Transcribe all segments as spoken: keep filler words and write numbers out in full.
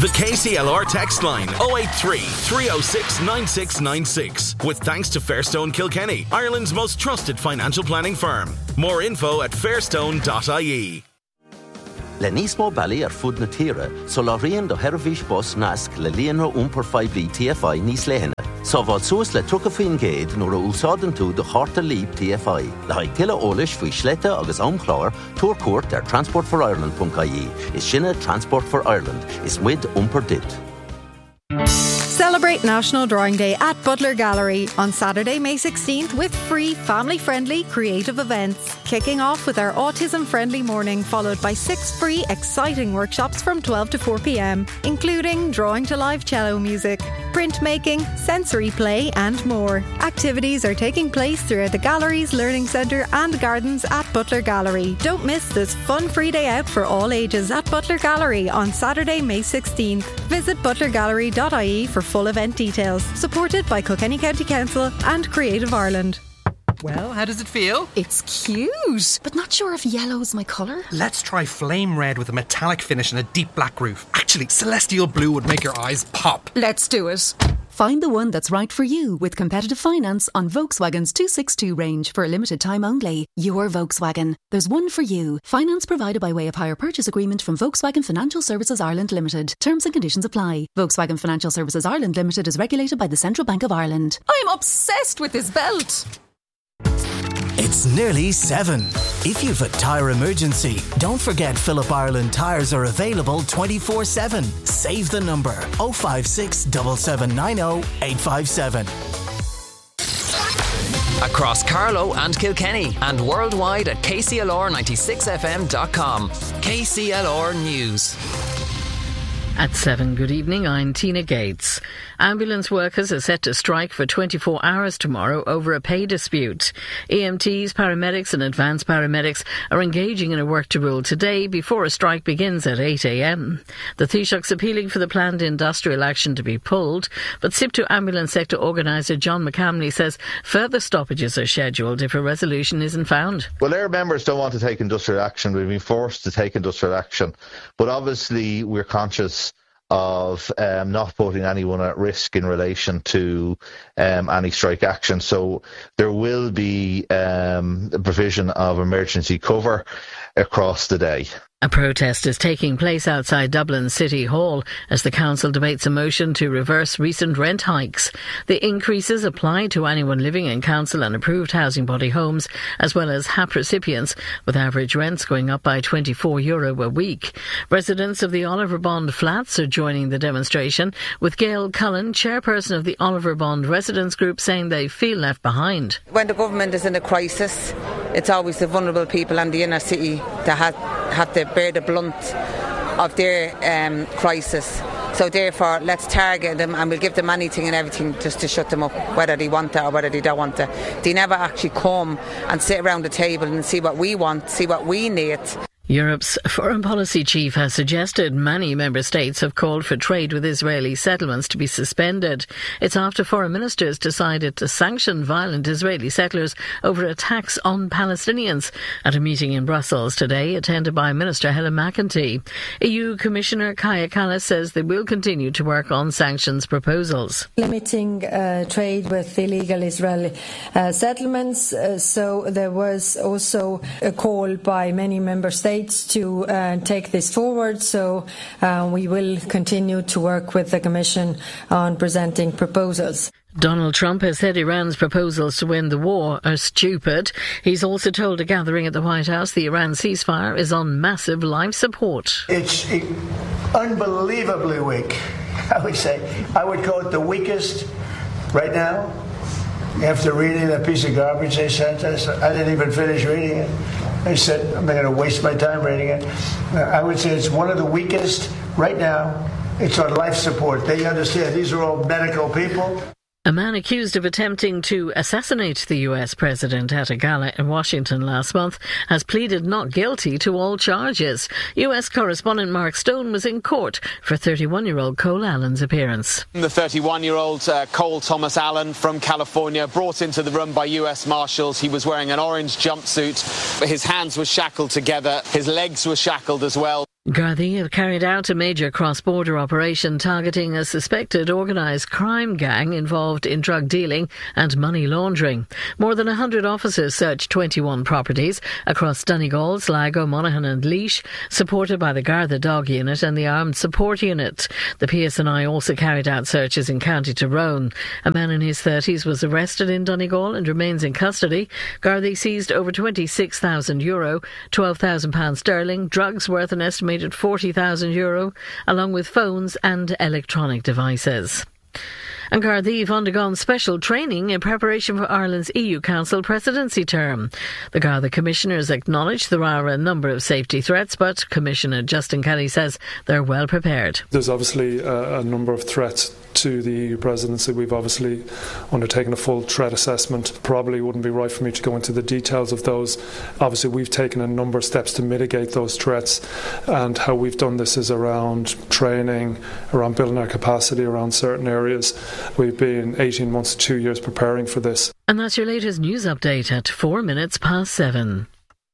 The K C L R text line oh eight three, three oh six, nine six nine six. With thanks to Fairstone Kilkenny, Ireland's most trusted financial planning firm. More info at fairstone dot I E. Le nísmó bailí ar fud na tíre, so lá rion do Hervís bus nasc le líonra úmpar faiblí T F I níos léhanna. So bhil suas le trucha faoin géad nuair a úsáideann tú do charta líb T F I. Le haid tuile eolais faoi sléite agus aomchláir, túir cuairt ar transport for ireland dot I E. Is sinne Transport for Ireland. Is muid úmpar dit. Celebrate National Drawing Day at Butler Gallery on Saturday, May sixteenth with free, family-friendly creative events. Kicking off with our autism-friendly morning, followed by six free, exciting workshops from twelve to four p.m, including drawing to live cello music, printmaking, sensory play and more. Activities are taking place throughout the gallery's Learning Centre and gardens at Butler Gallery. Don't miss this fun free day out for all ages at Butler Gallery on Saturday, May sixteenth. Visit butler gallery dot I E for full event details. Supported by Kilkenny County Council and Creative Ireland. Well, how does it feel? It's cute, but not sure if yellow's my colour. Let's try flame red with a metallic finish and a deep black roof. Actually, celestial blue would make your eyes pop. Let's do it. Find the one that's right for you with competitive finance on Volkswagen's two sixty-two range for a limited time only. Your Volkswagen. There's one for you. Finance provided by way of hire purchase agreement from Volkswagen Financial Services Ireland Limited. Terms and conditions apply. Volkswagen Financial Services Ireland Limited is regulated by the Central Bank of Ireland. I'm obsessed with this belt. It's nearly seven. If you've a tyre emergency, don't forget Phillip Ireland tyres are available twenty-four seven. Save the number oh five six, seven seven nine oh, eight five seven. Across Carlow and Kilkenny and worldwide at K C L R ninety-six F M dot com. K C L R News. At seven, good evening, I'm Tina Gates. Ambulance workers are set to strike for twenty-four hours tomorrow over a pay dispute. E M Ts, paramedics and advanced paramedics are engaging in a work to rule today before a strike begins at eight a.m. The Taoiseach's appealing for the planned industrial action to be pulled, but SIPTU ambulance sector organiser John McCamley says further stoppages are scheduled if a resolution isn't found. Well, our members don't want to take industrial action. We've been forced to take industrial action, but obviously we're conscious of um, not putting anyone at risk in relation to um, any strike action. So there will be um, a provision of emergency cover across the day. A protest is taking place outside Dublin City Hall as the council debates a motion to reverse recent rent hikes. The increases apply to anyone living in council and approved housing body homes, as well as H A P recipients, with average rents going up by twenty-four euro a week. Residents of the Oliver Bond flats are joining the demonstration, with Gail Cullen, chairperson of the Oliver Bond residents group, saying they feel left behind. When the government is in a crisis, it's always the vulnerable people and the inner city that have, have to bear the blunt of their um, crisis. So therefore, let's target them and we'll give them anything and everything just to shut them up, whether they want it or whether they don't want it. They never actually come and sit around the table and see what we want, see what we need. Europe's foreign policy chief has suggested many member states have called for trade with Israeli settlements to be suspended. It's after foreign ministers decided to sanction violent Israeli settlers over attacks on Palestinians at a meeting in Brussels today, attended by Minister Helen McEntee. E U Commissioner Kaja Kallas says they will continue to work on sanctions proposals. Limiting uh, trade with illegal Israeli uh, settlements, uh, so there was also a call by many member states to uh, take this forward, so uh, we will continue to work with the Commission on presenting proposals. Donald Trump has said Iran's proposals to win the war are stupid. He's also told a gathering at the White House the Iran ceasefire is on massive life support. It's unbelievably weak, I would say. I would call it the weakest right now. After reading that piece of garbage they sent us, I didn't even finish reading it. I said, I'm going to waste my time reading it. I would say it's one of the weakest right now. It's on life support. They understand these are all medical people. A man accused of attempting to assassinate the U S president at a gala in Washington last month has pleaded not guilty to all charges. U S correspondent Mark Stone was in court for thirty-one-year-old Cole Allen's appearance. The thirty-one-year-old uh, Cole Thomas Allen from California, brought into the room by U S Marshals. He was wearing an orange jumpsuit. His hands were shackled together. His legs were shackled as well. Gardaí have carried out a major cross-border operation targeting a suspected organised crime gang involved in drug dealing and money laundering. More than one hundred officers searched twenty-one properties across Donegal, Sligo, Monaghan and Laois, supported by the Garda Dog Unit and the Armed Support Unit. The P S N I also carried out searches in County Tyrone. A man in his thirties was arrested in Donegal and remains in custody. Gardaí seized over twenty-six thousand euro, twelve thousand pounds sterling, drugs worth an estimated forty thousand euro, along with phones and electronic devices. And Gardaí have undergone special training in preparation for Ireland's E U Council presidency term. The Garda Commissioners acknowledge there are a number of safety threats, but Commissioner Justin Kelly says they're well prepared. There's obviously a, a number of threats to the E U presidency. We've obviously undertaken a full threat assessment. Probably wouldn't be right for me to go into the details of those. Obviously, we've taken a number of steps to mitigate those threats, and how we've done this is around training, around building our capacity around certain areas. We've been eighteen months to two years preparing for this. And that's your latest news update at four minutes past seven.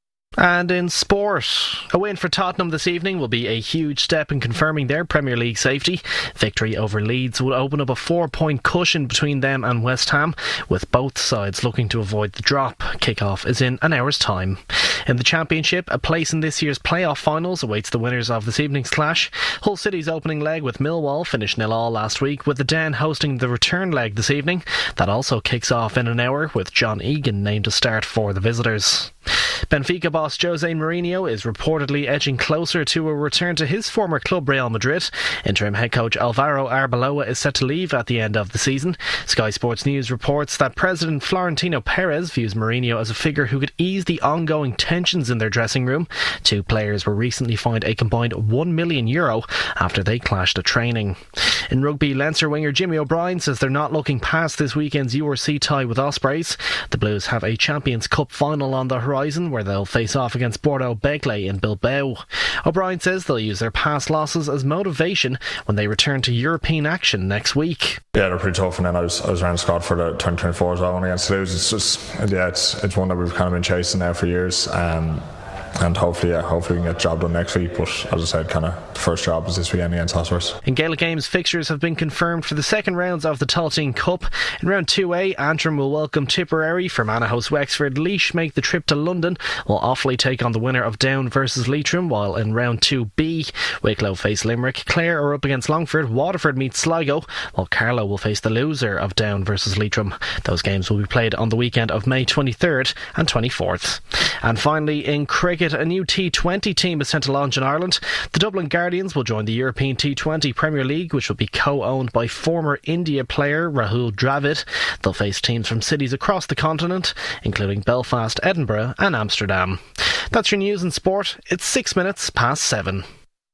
And in sport, a win for Tottenham this evening will be a huge step in confirming their Premier League safety. Victory over Leeds will open up a four-point cushion between them and West Ham, with both sides looking to avoid the drop. Kick-off is in an hour's time. In the Championship, a place in this year's playoff finals awaits the winners of this evening's clash. Hull City's opening leg with Millwall finished nil all last week, with the Den hosting the return leg this evening. That also kicks off in an hour, with John Egan named to start for the visitors. Benfica boss Jose Mourinho is reportedly edging closer to a return to his former club Real Madrid. Interim head coach Alvaro Arbeloa is set to leave at the end of the season. Sky Sports News reports that President Florentino Perez views Mourinho as a figure who could ease the ongoing tensions in their dressing room. Two players were recently fined a combined one million euro after they clashed at training. In rugby, Leinster winger Jimmy O'Brien says they're not looking past this weekend's U R C tie with Ospreys. The Blues have a Champions Cup final on the horizon, where they'll face off against Bordeaux Begley in Bilbao. O'Brien says they'll use their past losses as motivation when they return to European action next week. Yeah, they're pretty tough, and then I was I was around the squad for the twenty twenty-four as well, only against Toulouse. It's just, yeah, it's it's one that we've kind of been chasing now for years. Um, And hopefully, yeah, hopefully we can get the job done next week. But as I said, kind of the first job is this weekend against Ospreys. In Gaelic Games, fixtures have been confirmed for the second rounds of the Tailteann Cup. In round two A, Antrim will welcome Tipperary. Fermanagh host Wexford. Laois make the trip to London, while Offaly take on the winner of Down versus Leitrim. While in round two B, Wicklow face Limerick. Clare are up against Longford. Waterford meet Sligo, while Carlow will face the loser of Down versus Leitrim. Those games will be played on the weekend of May twenty-third and twenty-fourth. And finally, in cricket, a new T twenty team is set to launch in Ireland. The Dublin Guardians will join the European T twenty Premier League, which will be co-owned by former India player Rahul Dravid. They'll face teams from cities across the continent, including Belfast, Edinburgh and Amsterdam. That's your news and sport. It's six minutes past seven.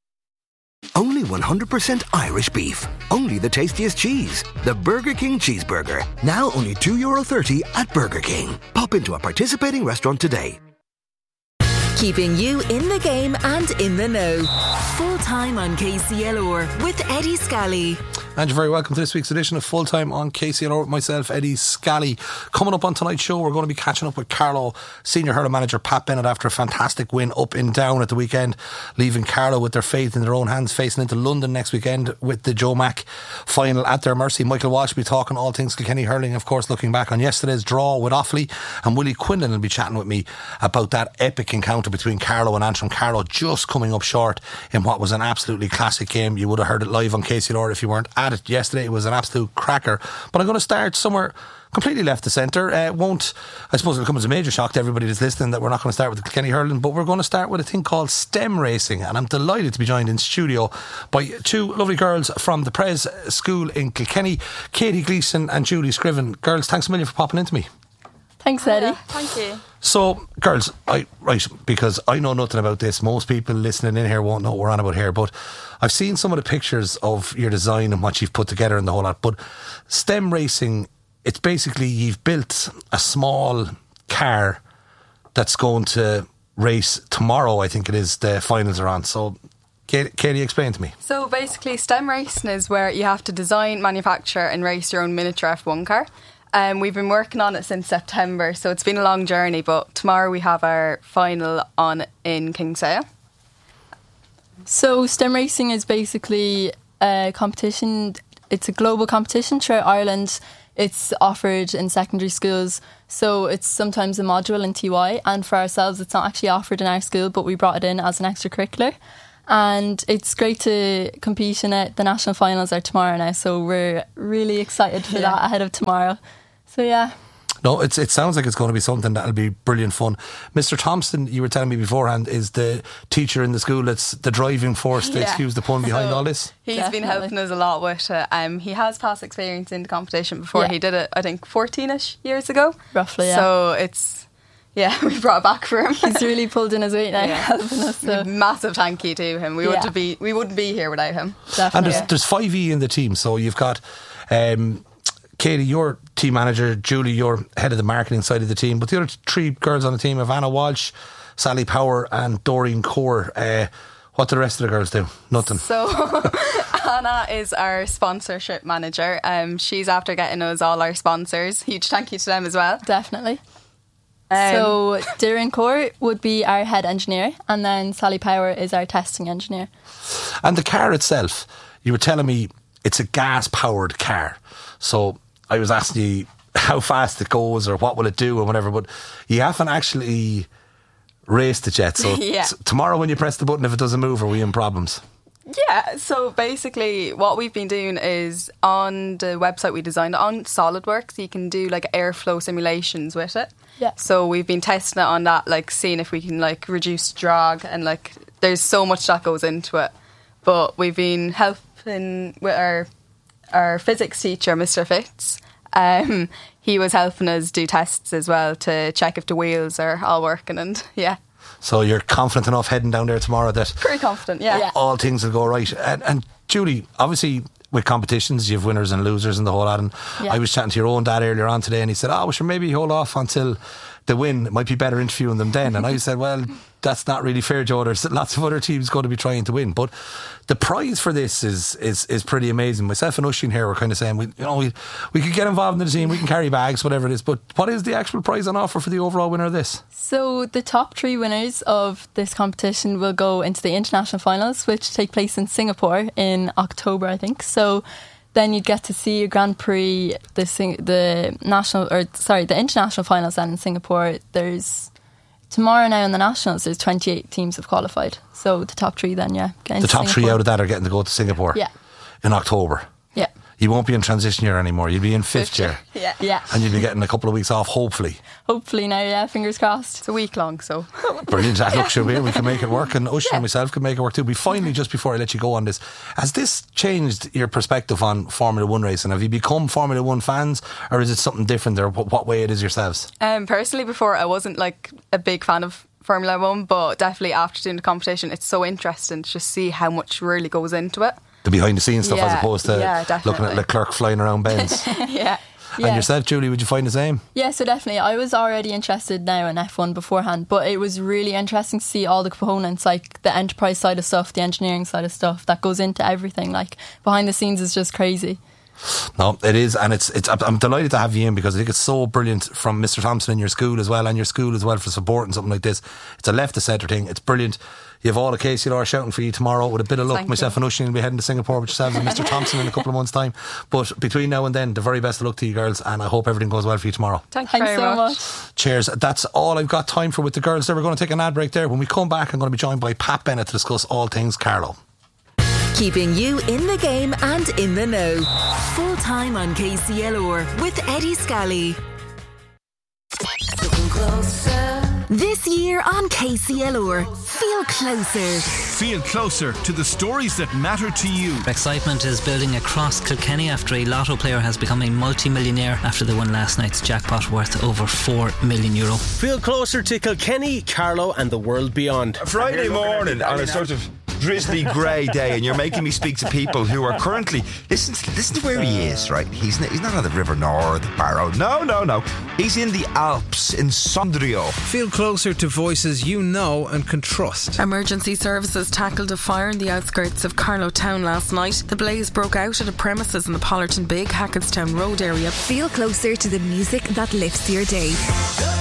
Only one hundred percent Irish beef. Only the tastiest cheese. The Burger King Cheeseburger. Now only two euro thirty at Burger King. Pop into a participating restaurant today. Keeping you in the game and in the know. Full time on K C L R with Eddie Scally. And you're very welcome to this week's edition of Full Time on K C L R with myself, Eddie Scally. Coming up on tonight's show, we're going to be catching up with Carlow senior hurler manager Pat Bennett after a fantastic win up in Down at the weekend, leaving Carlow with their fate in their own hands, facing into London next weekend with the Joe Mack final at their mercy. Michael Walsh will be talking all things Kilkenny hurling, of course, looking back on yesterday's draw with Offaly, and Willie Quinlan will be chatting with me about that epic encounter between Carlow and Antrim. Carlow just coming up short in what was an absolutely classic game. You would have heard it live on K C L R if you weren't at it yesterday. It was an absolute cracker. But I'm going to start somewhere completely left to centre. Uh, won't, I suppose it'll come as a major shock to everybody that's listening that we're not going to start with the Kilkenny hurling, but we're going to start with a thing called stem racing, and I'm delighted to be joined in studio by two lovely girls from the Pres School in Kilkenny, Katie Gleeson and Julie Scriven. Girls, thanks a million for popping into me. Thanks, Eddie. Yeah, thank you. So, girls, I right, because I know nothing about this. Most people listening in here won't know what we're on about here, but I've seen some of the pictures of your design and what you've put together and the whole lot. But stem racing, it's basically you've built a small car that's going to race tomorrow, I think it is, the finals are on. So, Katie, Katie, explain to me. So basically, stem racing is where you have to design, manufacture and race your own miniature F one car. Um, we've been working on it since September, so it's been a long journey, but tomorrow we have our final on in Kinsale. So STEM racing is basically a competition. It's a global competition throughout Ireland. It's offered in secondary schools, so it's sometimes a module in T Y, and for ourselves it's not actually offered in our school, but we brought it in as an extracurricular. And it's great to compete in it. The national finals are tomorrow now, so we're really excited for Yeah. that ahead of tomorrow. So yeah. No, it's, it sounds like it's going to be something that'll be brilliant fun. Mister Thompson, you were telling me beforehand, is the teacher in the school that's the driving force, to Yeah. excuse the pun, behind So all this? He's been Definitely. helping us a lot with it. Um, he has past experience in the competition before. Yeah. He did it, I think, fourteen-ish years ago. Roughly, yeah. So it's, yeah, we brought it back for him. He's really pulled in his weight now, Yeah. helping us. So. Massive thank you to him. We, Yeah. wouldn't be, we wouldn't be here without him. And there's, there's five E in the team, so you've got um, Katie, your team manager, Julie, you're head of the marketing side of the team, but the other three girls on the team have Anna Walsh, Sally Power and Doreen Core. Uh, what do the rest of the girls do? Nothing. So Anna is our sponsorship manager. Um, she's after getting us all our sponsors. Huge thank you to them as well. Definitely. Um, so Darren Core would be our head engineer, and then Sally Power is our testing engineer. And the car itself, you were telling me it's a gas powered car. So I was asking you how fast it goes or what will it do or whatever, but you haven't actually raced it yet. So Yeah. t- tomorrow when you press the button, if it doesn't move, are we in problems? Yeah, so basically what we've been doing is on the website we designed it on SolidWorks, you can do like airflow simulations with it. Yeah. So we've been testing it on that, like seeing if we can like reduce drag, and like there's so much that goes into it. But we've been helping with our our physics teacher, Mister Fitz. Um, he was helping us do tests as well to check if the wheels are all working, and yeah. So you're confident enough heading down there tomorrow that Pretty confident, yeah. all things will go right. And, and Julie, obviously with competitions, you have winners and losers and the whole lot. And Yeah. I was chatting to your own dad earlier on today, and he said, oh, well, sure, maybe hold off until the win. It might be better interviewing them then. And I said, well, that's not really fair, Joe. There's lots of other teams going to be trying to win. But the prize for this is is is pretty amazing. Myself and Oisin here were kind of saying, we, you know, we, we could get involved in the team, we can carry bags, whatever it is. But what is the actual prize on offer for the overall winner of this? So the top three winners of this competition will go into the international finals, which take place in Singapore in October, I think. So then you'd get to see a Grand Prix, the Sing- the national or sorry, the international finals. Then in Singapore, there's tomorrow now in the nationals. There's twenty-eight teams have qualified. So the top three, then yeah, get The into top three Singapore. out of that are getting to go to Singapore Yeah, in October. yeah, You won't be in transition year anymore. You'll be in fifth year. yeah, yeah. And you'll be getting a couple of weeks off, hopefully. Hopefully now, yeah. Fingers crossed. It's a week long, so Brilliant. That looks sure we we can make it work, and Oisin and myself can make it work too. But finally, just before I let you go on this, has this changed your perspective on Formula One racing? Have you become Formula One fans, or is it something different, or what, what way it is yourselves? Um, personally, before I wasn't like a big fan of Formula One, but definitely after doing the competition, it's so interesting to just see how much really goes into it. The behind the scenes stuff, as Yeah, opposed to yeah, looking at definitely. Leclerc flying around Benz. yeah. And Yeah. yourself, Julie, would you find the same? Yeah, so definitely. I was already interested now in F one beforehand, but it was really interesting to see all the components, like the enterprise side of stuff, the engineering side of stuff that goes into everything. Like behind the scenes is just crazy. No, it is, and it's it's. I'm delighted to have you in because I think it's so brilliant from Mister Thompson in your school as well, and your school as well for supporting something like this. It's a left to centre thing. It's brilliant. You have all the K C L R shouting for you tomorrow. With a bit of luck, Thank myself you. and Oisin will be heading to Singapore with yourselves and Mister Thompson in a couple of months' time. But between now and then, the very best of luck to you girls, and I hope everything goes well for you tomorrow. Thank you very so much. much. Cheers. That's all I've got time for with the girls. There, we're going to take an ad break there. When we come back, I'm going to be joined by Pat Bennett to discuss all things Carlow. Keeping you in the game and in the know. Full time on K C L R with Eddie Scally. This year on K C L R, feel closer. Feel closer to the stories that matter to you. Excitement is building across Kilkenny after a lotto player has become a multi-millionaire after they won last night's jackpot worth over four million euro. Feel closer to Kilkenny, Carlow and the world beyond. Friday morning on a sort of drizzly grey day, and you're making me speak to people who are currently listen. Listen to where he is. Right, he's n- he's not on the River Nore or the Barrow. No, no, no. He's in the Alps in Sondrio. Feel closer to voices you know and can trust. Emergency services tackled a fire in the outskirts of Carlow Town last night. The blaze broke out at a premises in the Pollerton Big, Hackettstown Road area. Feel closer to the music that lifts your day.